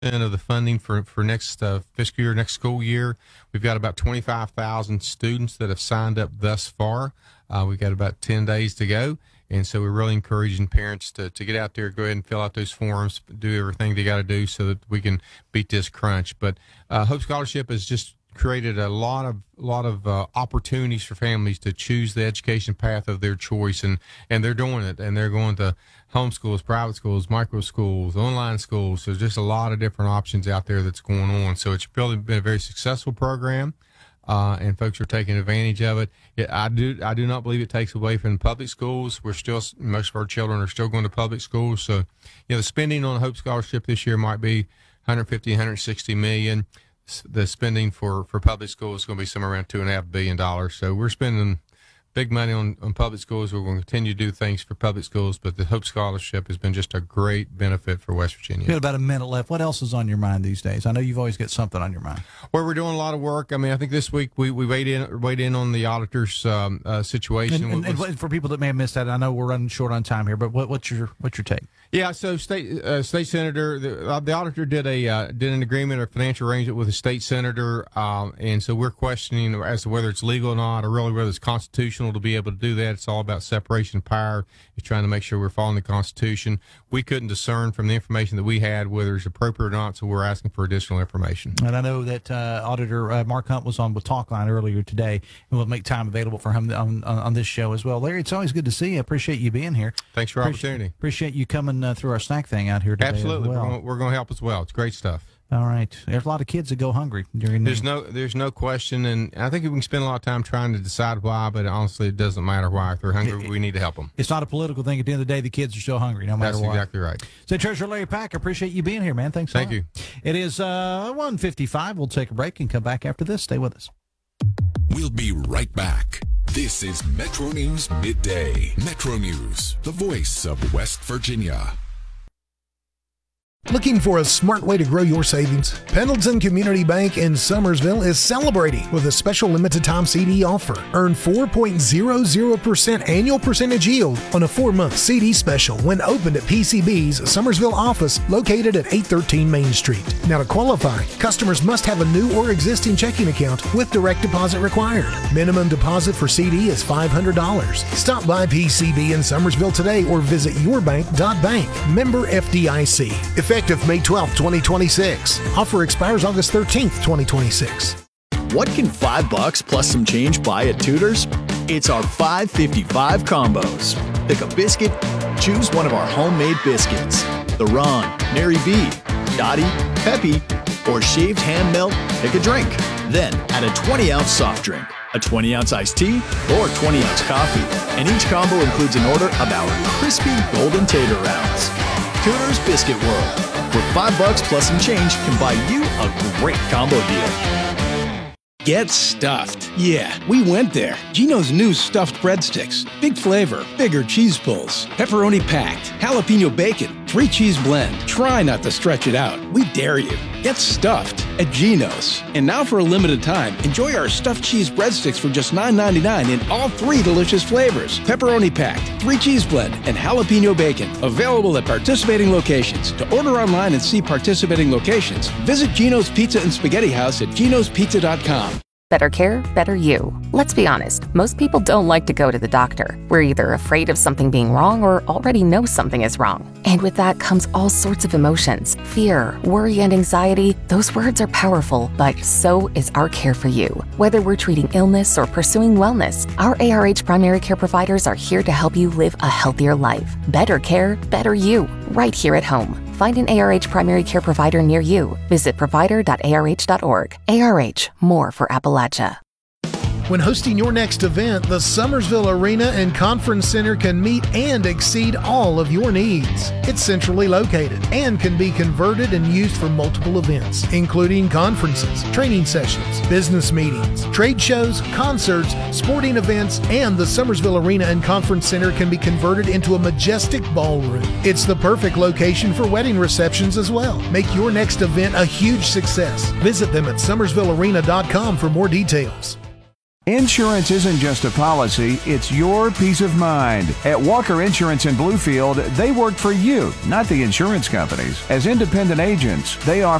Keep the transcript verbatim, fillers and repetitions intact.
of the funding for, for next uh, fiscal year, next school year. We've got about twenty-five thousand students that have signed up thus far. Uh, we've got about ten days to go. And so we're really encouraging parents to, to get out there, go ahead and fill out those forms, do everything they got to do so that we can beat this crunch. But uh, Hope Scholarship has just created a lot of lot of uh, opportunities for families to choose the education path of their choice, and, and they're doing it. And they're going to homeschools, private schools, micro schools, online schools. So there's just a lot of different options out there that's going on. So it's really been a very successful program. Uh, and folks are taking advantage of it. it. I do I do not believe it takes away from public schools. We're still, most of our children are still going to public schools. So, you know, the spending on the Hope Scholarship this year might be one hundred fifty, one hundred sixty million. The spending for, for public schools is going to be somewhere around two and a half billion dollars. So we're spending big money on, on public schools. We're going to continue to do things for public schools, but the Hope Scholarship has been just a great benefit for West Virginia. We got about a minute left. What else is on your mind these days? I know you've always got something on your mind. Well, we're doing a lot of work. I mean, I think this week we, we weighed in weighed in on the auditor's um, uh, situation. And, and, and for people that may have missed that, I know we're running short on time here, but what, what's your what's your take? Yeah, so state uh, state senator, the, uh, the auditor did a uh, did an agreement or financial arrangement with a state senator, um, and so we're questioning as to whether it's legal or not, or really whether it's constitutional to be able to do that. It's all about separation of power. It's trying to make sure we're following the Constitution. We couldn't discern from the information that we had whether it's appropriate or not, so we're asking for additional information. And I know that uh, Auditor uh, Mark Hunt was on with Talkline earlier today, and we'll make time available for him on, on, on this show as well. Larry, it's always good to see you. I appreciate you being here. Thanks for the appreciate, opportunity. Appreciate you coming uh, through our snack thing out here today. Absolutely. As well. We're going, we're going to help as well. It's great stuff. All right. There's a lot of kids that go hungry during There's the... no there's no question, and I think we can spend a lot of time trying to decide why, but honestly, it doesn't matter why. If they're hungry, it, we need to help them. It's not a political thing. At the end of the day, the kids are still hungry, no matter That's what. That's exactly right. So, Treasurer Larry Pack, I appreciate you being here, man. Thanks a Thank lot. you. It is uh, one fifty-five. We'll take a break and come back after this. Stay with us. We'll be right back. This is Metro News Midday. Metro News, the voice of West Virginia. Looking for a smart way to grow your savings? Pendleton Community Bank in Summersville is celebrating with a special limited-time C D offer. Earn four point zero zero percent annual percentage yield on a four-month C D special when opened at P C B's Summersville office located at eight thirteen Main Street. Now, to qualify, customers must have a new or existing checking account with direct deposit required. Minimum deposit for C D is five hundred dollars. Stop by P C B in Summersville today or visit your bank dot bank. Member F D I C. Effective May twelfth, twenty twenty-six. Offer expires August thirteenth, twenty twenty-six. What can five bucks plus some change buy at Tudor's? It's our five fifty-five combos. Pick a biscuit, choose one of our homemade biscuits. The Ron, Mary B, Dottie, Peppy, or shaved ham melt, pick a drink. Then add a twenty ounce soft drink, a twenty ounce iced tea, or twenty ounce coffee. And each combo includes an order of our crispy golden tater rounds. Tudor's Biscuit World, where five bucks plus some change can buy you a great combo deal. Get stuffed. Yeah, we went there. Geno's new stuffed breadsticks. Big flavor, bigger cheese pulls, pepperoni packed, jalapeno bacon, three cheese blend. Try not to stretch it out. We dare you. Get stuffed at Geno's. And now for a limited time, enjoy our stuffed cheese breadsticks for just nine ninety-nine in all three delicious flavors. Pepperoni packed, three cheese blend, and jalapeno bacon. Available at participating locations. To order online and see participating locations, visit Geno's Pizza and Spaghetti House at genos pizza dot com. Better care, better you. Let's be honest, most people don't like to go to the doctor. We're either afraid of something being wrong or already know something is wrong. And with that comes all sorts of emotions. Fear, worry, and anxiety. Those words are powerful, but so is our care for you. Whether we're treating illness or pursuing wellness, our A R H primary care providers are here to help you live a healthier life. Better care, better you. Right here at home. Find an A R H primary care provider near you. Visit provider dot A R H dot org. A R H, more for Appalachia. When hosting your next event, the Summersville Arena and Conference Center can meet and exceed all of your needs. It's centrally located and can be converted and used for multiple events, including conferences, training sessions, business meetings, trade shows, concerts, sporting events, and the Summersville Arena and Conference Center can be converted into a majestic ballroom. It's the perfect location for wedding receptions as well. Make your next event a huge success. Visit them at summersville arena dot com for more details. Insurance isn't just a policy, it's your peace of mind. At Walker Insurance in Bluefield, they work for you, not the insurance companies. As independent agents, they offer